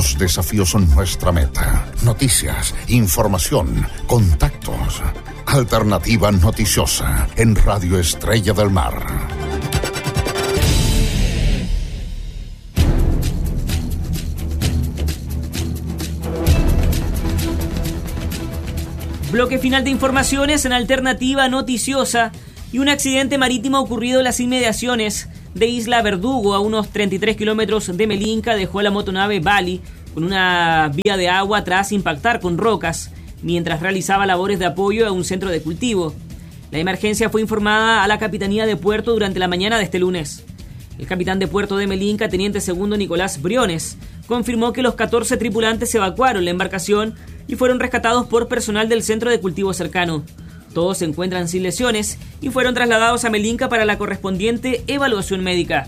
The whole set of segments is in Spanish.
Los desafíos son nuestra meta. Noticias, información, contactos. Alternativa noticiosa en Radio Estrella del Mar. Bloque final de informaciones en Alternativa Noticiosa. Y un accidente marítimo ocurrido en las inmediaciones de Isla Verdugo, a unos 33 kilómetros de Melinca, dejó a la motonave Bali con una vía de agua tras impactar con rocas mientras realizaba labores de apoyo a un centro de cultivo. La emergencia fue informada a la Capitanía de Puerto durante la mañana de este lunes. El capitán de Puerto de Melinca, teniente segundo Nicolás Briones, confirmó que los 14 tripulantes evacuaron la embarcación y fueron rescatados por personal del centro de cultivo cercano. Todos se encuentran sin lesiones y fueron trasladados a Melinca para la correspondiente evaluación médica.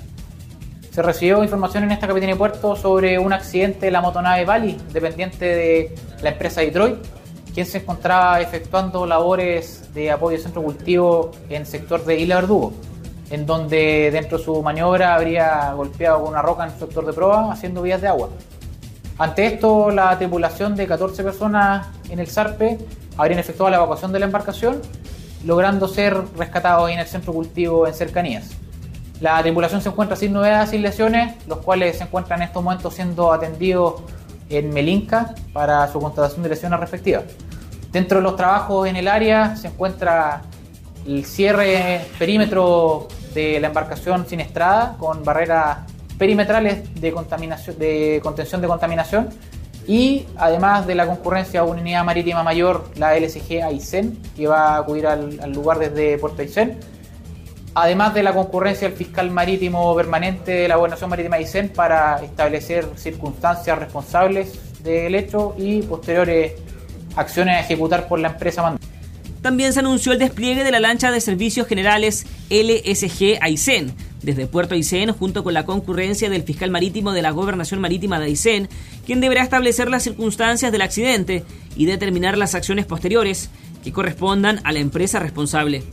Se recibió información en esta Capitanía de Puerto sobre un accidente de la motonave Bali, dependiente de la empresa Detroit, quien se encontraba efectuando labores de apoyo de centro de cultivo en el sector de Isla Verdugo, en donde dentro de su maniobra habría golpeado con una roca en su sector de proa, haciendo vías de agua. Ante esto, la tripulación de 14 personas en el Zarpe habrían efectuado la evacuación de la embarcación, logrando ser rescatados en el centro de cultivo en cercanías. La tripulación se encuentra sin novedades, sin lesiones, los cuales se encuentran en estos momentos siendo atendidos en Melinca para su constatación de lesiones respectivas. Dentro de los trabajos en el área se encuentra el cierre perímetro de la embarcación siniestrada con barreras perimetrales de contención de contaminación, y además de la concurrencia a una unidad marítima mayor, la LSG Aysén, que va a acudir al lugar desde Puerto Aysén, además de la concurrencia del fiscal marítimo permanente de la Gobernación Marítima de Aysén para establecer circunstancias responsables del hecho y posteriores acciones a ejecutar por la empresa mandante. También se anunció el despliegue de la lancha de servicios generales LSG Aysén desde Puerto Aysén, junto con la concurrencia del fiscal marítimo de la Gobernación Marítima de Aysén, quien deberá establecer las circunstancias del accidente y determinar las acciones posteriores que correspondan a la empresa responsable.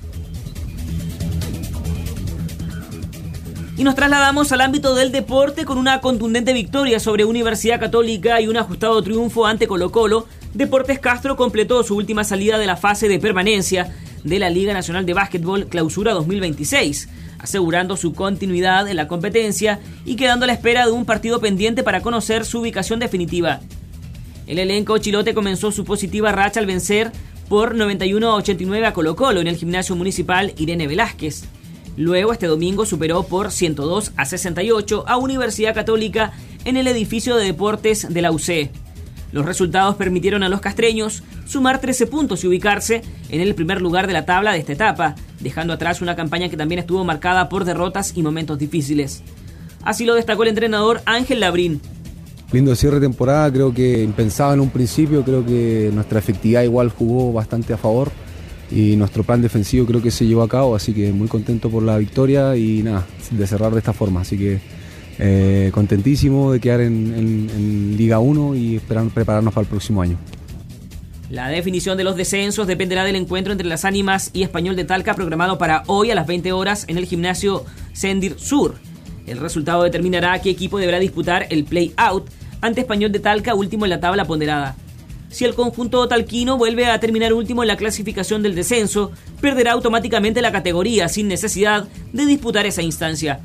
Y nos trasladamos al ámbito del deporte con una contundente victoria sobre Universidad Católica y un ajustado triunfo ante Colo-Colo. Deportes Castro completó su última salida de la fase de permanencia de la Liga Nacional de Básquetbol Clausura 2026, asegurando su continuidad en la competencia y quedando a la espera de un partido pendiente para conocer su ubicación definitiva. El elenco chilote comenzó su positiva racha al vencer por 91-89 a Colo-Colo en el gimnasio municipal Irene Velázquez. Luego, este domingo superó por 102-68 a Universidad Católica en el edificio de deportes de la UC. Los resultados permitieron a los castreños sumar 13 puntos y ubicarse en el primer lugar de la tabla de esta etapa, dejando atrás una campaña que también estuvo marcada por derrotas y momentos difíciles. Así lo destacó el entrenador Ángel Labrín. Lindo cierre de temporada, creo que impensado en un principio, creo que nuestra efectividad igual jugó bastante a favor y nuestro plan defensivo creo que se llevó a cabo, así que muy contento por la victoria y nada, de cerrar de esta forma, así que contentísimo de quedar en Liga 1 y esperar prepararnos para el próximo año. La definición de los descensos dependerá del encuentro entre Las Ánimas y Español de Talca, programado para hoy a las 20 horas en el gimnasio Sendir Sur. El resultado determinará qué equipo deberá disputar el play-out ante Español de Talca, último en la tabla ponderada. Si el conjunto talquino vuelve a terminar último en la clasificación del descenso, perderá automáticamente la categoría sin necesidad de disputar esa instancia.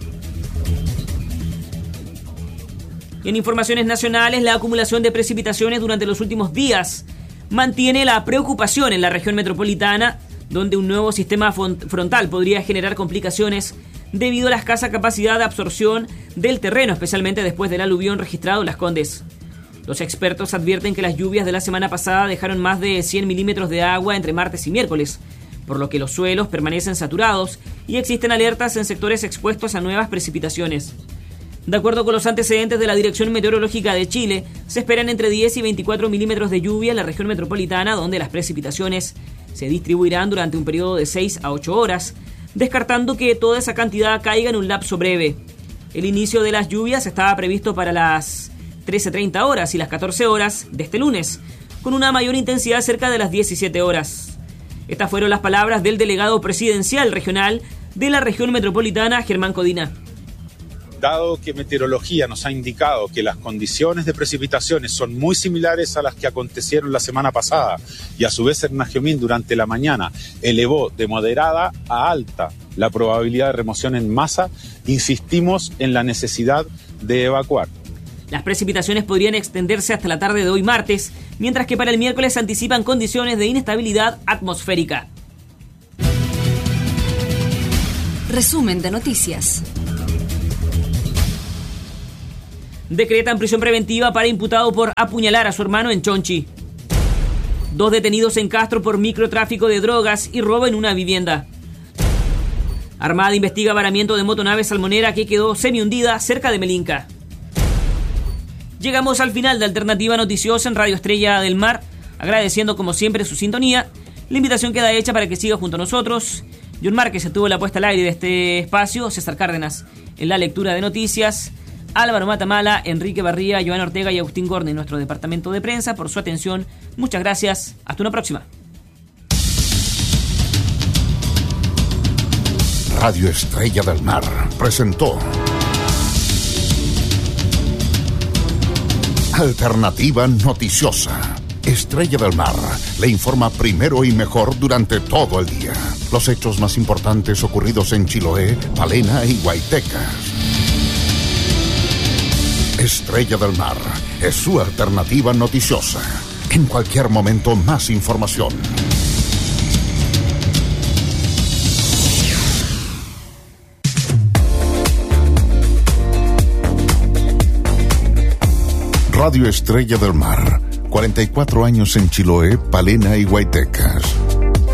Y en informaciones nacionales, la acumulación de precipitaciones durante los últimos días mantiene la preocupación en la región metropolitana, donde un nuevo sistema frontal podría generar complicaciones debido a la escasa capacidad de absorción del terreno, especialmente después del aluvión registrado en Las Condes. Los expertos advierten que las lluvias de la semana pasada dejaron más de 100 milímetros de agua entre martes y miércoles, por lo que los suelos permanecen saturados y existen alertas en sectores expuestos a nuevas precipitaciones. De acuerdo con los antecedentes de la Dirección Meteorológica de Chile, se esperan entre 10 y 24 milímetros de lluvia en la región metropolitana, donde las precipitaciones se distribuirán durante un periodo de 6 a 8 horas, descartando que toda esa cantidad caiga en un lapso breve. El inicio de las lluvias estaba previsto para las 13:30 horas y las 14 horas de este lunes, con una mayor intensidad cerca de las 17 horas. Estas fueron las palabras del delegado presidencial regional de la región metropolitana, Germán Codina. Dado que meteorología nos ha indicado que las condiciones de precipitaciones son muy similares a las que acontecieron la semana pasada y a su vez Hernán Jomín durante la mañana elevó de moderada a alta la probabilidad de remoción en masa, insistimos en la necesidad de evacuar. Las precipitaciones podrían extenderse hasta la tarde de hoy martes, mientras que para el miércoles se anticipan condiciones de inestabilidad atmosférica. Resumen de noticias. Decretan prisión preventiva para imputado por apuñalar a su hermano en Chonchi. 2 detenidos en Castro por microtráfico de drogas y robo en una vivienda. Armada investiga varamiento de motonave salmonera que quedó semi-hundida cerca de Melinca. Llegamos al final de Alternativa Noticiosa en Radio Estrella del Mar, agradeciendo como siempre su sintonía. La invitación queda hecha para que siga junto a nosotros. John Márquez estuvo en la puesta al aire de este espacio, César Cárdenas en la lectura de noticias, Álvaro Matamala, Enrique Barría, Joana Ortega y Agustín Gorni en nuestro departamento de prensa por su atención. Muchas gracias. Hasta una próxima. Radio Estrella del Mar presentó Alternativa Noticiosa. Estrella del Mar le informa primero y mejor durante todo el día. Los hechos más importantes ocurridos en Chiloé, Palena y Guaitecas. Estrella del Mar es su alternativa noticiosa. En cualquier momento, más información. Radio Estrella del Mar, 44 años en Chiloé, Palena y Guaitecas.